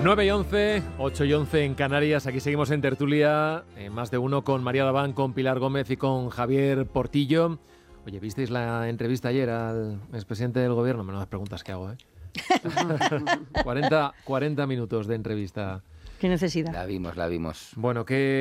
9:11, 8:11 en Canarias. Aquí seguimos en tertulia, más de uno, con María Daván, con Pilar Gómez y con Javier Portillo. Oye, ¿visteis la entrevista ayer al expresidente del gobierno? Menudas preguntas que hago, 40 minutos de entrevista. ¿Qué necesidad? La vimos. Bueno, ¿qué